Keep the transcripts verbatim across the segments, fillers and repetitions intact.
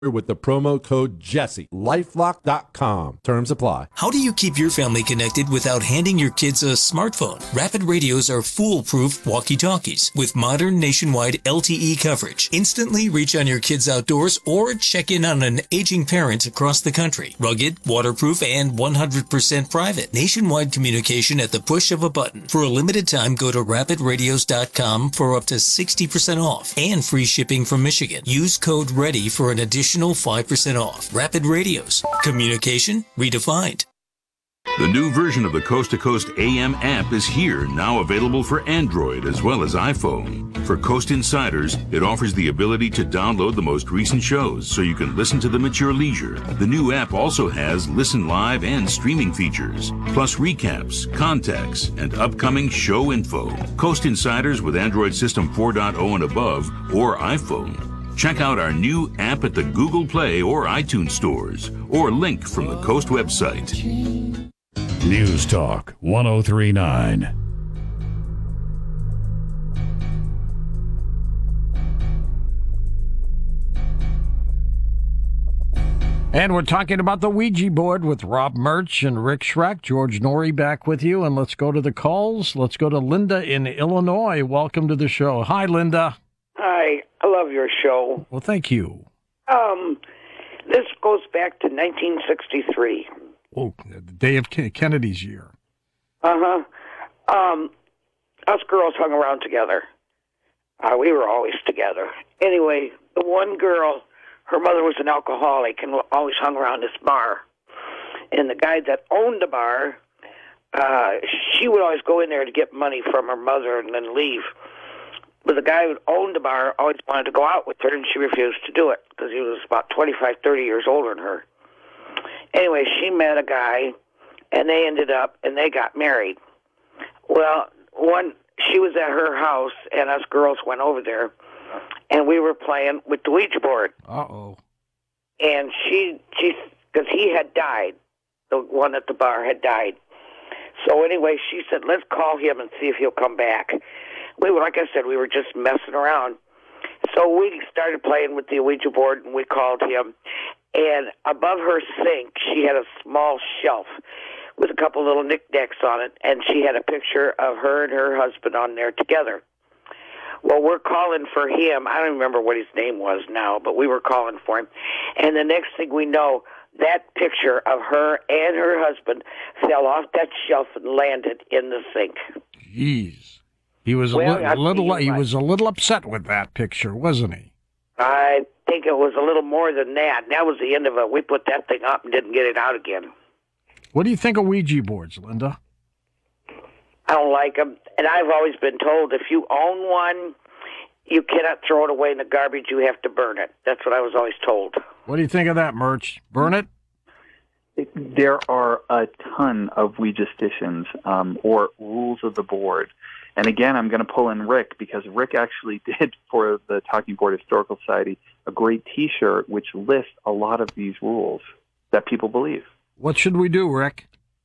with the promo code Jesse. lifelock dot com. Terms apply. How do you keep your family connected without handing your kids a smartphone? Rapid Radios are foolproof walkie-talkies with modern nationwide L T E coverage. Instantly reach on your kids outdoors or check in on an aging parent across the country. Rugged, waterproof, and one hundred percent private. Nationwide communication at the push of a button. For a limited time, go to rapid radios dot com for up to sixty percent off and free shipping from Michigan. Use code READY for an additional five percent off. Rapid Radios. Communication redefined. The new version of the Coast to Coast A M app is here, now available for Android as well as iPhone. For Coast Insiders, it offers the ability to download the most recent shows so you can listen to them at your leisure. The new app also has listen live and streaming features, plus recaps, contacts, and upcoming show info. Coast Insiders with Android System four point oh and above or iPhone. Check out our new app at the Google Play or iTunes stores, or link from the Coast website. News Talk one oh three point nine. And we're talking about the Ouija board with Rob Murch and Rick Schreck. George Norrie back with you. And let's go to the calls. Let's go to Linda in Illinois. Welcome to the show. Hi, Linda. Hi. I love your show. Well, thank you. Um, this goes back to nineteen sixty-three. Oh, the day of Kennedy's year. Uh-huh. Um, us girls hung around together. Uh, we were always together. Anyway, the one girl, her mother was an alcoholic and always hung around this bar. And the guy that owned the bar, uh, she would always go in there to get money from her mother and then leave. But the guy who owned the bar always wanted to go out with her, and she refused to do it because he was about twenty-five, thirty years older than her. Anyway, she met a guy, and they ended up, and they got married. Well, one, she was at her house, and us girls went over there, and we were playing with the Ouija board. Uh-oh. And she, she, because he had died, the one at the bar had died. So anyway, she said, let's call him and see if he'll come back. We were, like I said, we were just messing around. So we started playing with the Ouija board, and we called him. And above her sink, she had a small shelf with a couple little knickknacks on it, and she had a picture of her and her husband on there together. Well, we're calling for him. I don't remember what his name was now, but we were calling for him. And the next thing we know, that picture of her and her husband fell off that shelf and landed in the sink. Jeez. He was well, a li- little he was a little upset with that picture, wasn't he? I think it was a little more than that. That was the end of it. We put that thing up and didn't get it out again. What do you think of Ouija boards, Linda? I don't like them. And I've always been told if you own one, you cannot throw it away in the garbage. You have to burn it. That's what I was always told. What do you think of that, Murch? Burn it? There are a ton of Ouija stitions um, or rules of the board. And again, I'm going to pull in Rick because Rick actually did for the Talking Board Historical Society a great T-shirt which lists a lot of these rules that people believe. What should we do, Rick?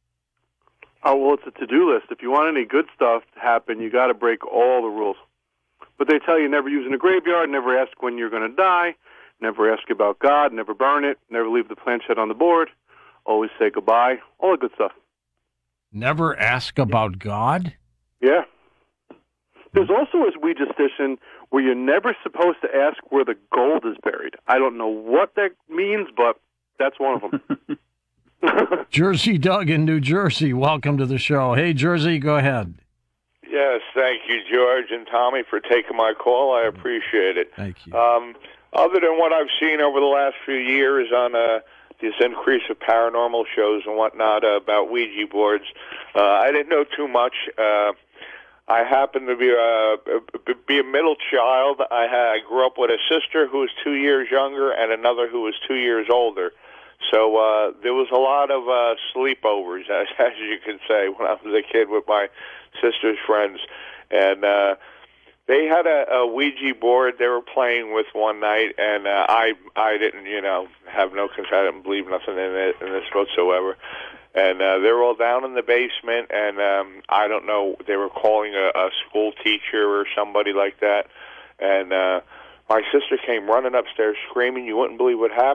Oh, well, it's a to-do list. If you want any good stuff to happen, you got to break all the rules. But they tell you never use in a graveyard, never ask when you're going to die, never ask about God, never burn it, never leave the planchette on the board, always say goodbye, all the good stuff. Never ask about God? Yeah. There's also a Ouija station where you're never supposed to ask where the gold is buried. I don't know what that means, but that's one of them. Jersey Doug in New Jersey, welcome to the show. Hey, Jersey, go ahead. Yes, thank you, George and Tommy, for taking my call. I appreciate it. Thank you. Um, other than what I've seen over the last few years on uh, this increase of paranormal shows and whatnot uh, about Ouija boards, uh, I didn't know too much. Uh, I happen to be a, be a middle child. I, had, I grew up with a sister who was two years younger and another who was two years older. So uh, there was a lot of uh, sleepovers, as, as you can say, when I was a kid with my sister's friends. And uh, they had a, a Ouija board they were playing with one night, and uh, I I didn't, you know, have no concern. I didn't believe nothing in it in this whatsoever. And uh, they were all down in the basement, and um, I don't know, they were calling a, a school teacher or somebody like that. And uh, My sister came running upstairs screaming. You wouldn't believe what happened.